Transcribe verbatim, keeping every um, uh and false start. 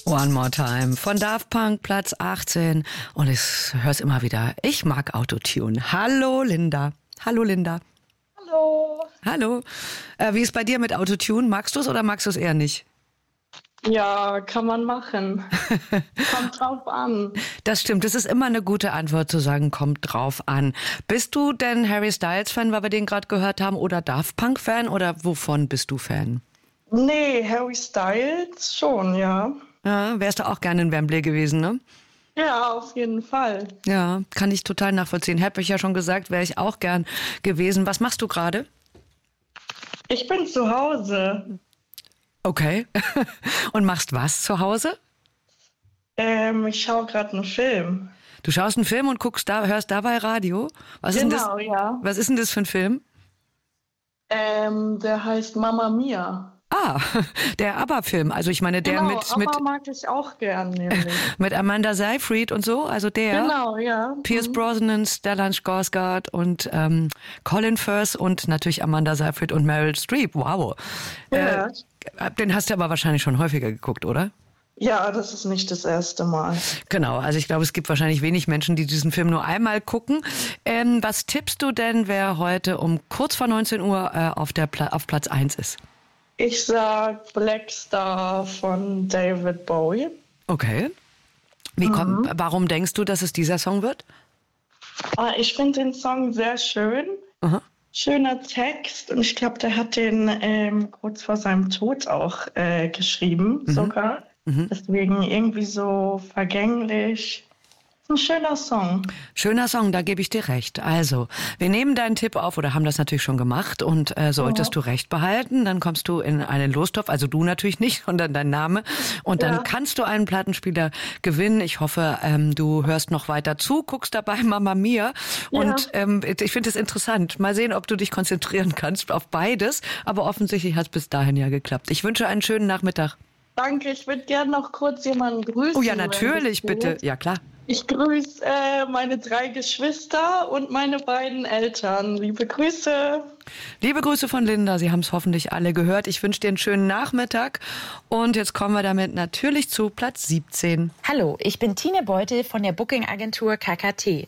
One More Time von Daft Punk, Platz achtzehn. Und ich höre es immer wieder. Ich mag Autotune. Hallo Linda. Hallo Linda. Hallo. Hallo. Äh, wie ist bei dir mit Autotune? Magst du es oder magst du es eher nicht? Ja, kann man machen. Kommt drauf an. Das stimmt. Das ist immer eine gute Antwort zu sagen, kommt drauf an. Bist du denn Harry Styles-Fan, weil wir den gerade gehört haben, oder Daft Punk-Fan oder wovon bist du Fan? Nee, Harry Styles schon, ja. Ja, wärst du auch gerne in Wembley gewesen, ne? Ja, auf jeden Fall. Ja, kann ich total nachvollziehen. Hätte ich ja schon gesagt, wäre ich auch gern gewesen. Was machst du gerade? Ich bin zu Hause. Okay. Und machst was zu Hause? Ähm, ich schaue gerade einen Film. Du schaust einen Film und guckst da, hörst dabei Radio? Was Genau, ist denn das, ja. Was ist denn das für ein Film? Ähm, der heißt Mamma Mia. Ah, der ABBA-Film. Also ich meine, der Genau, mit, ABBA mit, mag ich auch gern, nämlich. mit Amanda Seyfried und so. Also der. Genau, ja. Pierce Mhm. Brosnan, Stellan Skarsgård und ähm, Colin Firth und natürlich Amanda Seyfried und Meryl Streep. Wow. Ja. Äh, den hast du aber wahrscheinlich schon häufiger geguckt, oder? Ja, das ist nicht das erste Mal. Genau, also ich glaube, es gibt wahrscheinlich wenig Menschen, die diesen Film nur einmal gucken. Ähm, was tippst du denn, wer heute um kurz vor neunzehn Uhr äh, auf, der Pla- auf Platz eins ist? Ich sag Black Star von David Bowie. Okay. Wie Mhm. kommt, warum denkst du, dass es dieser Song wird? Ah, ich finde den Song sehr schön. Aha. Schöner Text. Und ich glaube, der hat den ähm, kurz vor seinem Tod auch äh, geschrieben, Mhm. sogar. Mhm. Deswegen irgendwie so vergänglich. Ein schöner Song. Schöner Song, da gebe ich dir recht. Also, wir nehmen deinen Tipp auf oder haben das natürlich schon gemacht und äh, solltest Ja. du recht behalten, dann kommst du in einen Lostopf, also du natürlich nicht, sondern dein Name und dann Ja. kannst du einen Plattenspieler gewinnen. Ich hoffe, ähm, du hörst noch weiter zu, guckst dabei Mamma Mia und ähm, ich finde es interessant. Mal sehen, ob du dich konzentrieren kannst auf beides, aber offensichtlich hat es bis dahin ja geklappt. Ich wünsche einen schönen Nachmittag. Danke, ich würde gerne noch kurz jemanden grüßen. Oh ja, wenn natürlich, das geht. bitte. Ja, klar. Ich grüße äh, meine drei Geschwister und meine beiden Eltern. Liebe Grüße. Liebe Grüße von Linda, Sie haben es hoffentlich alle gehört. Ich wünsche dir einen schönen Nachmittag und jetzt kommen wir damit natürlich zu Platz siebzehn. Hallo, ich bin Tine Beutel von der Booking-Agentur K K T.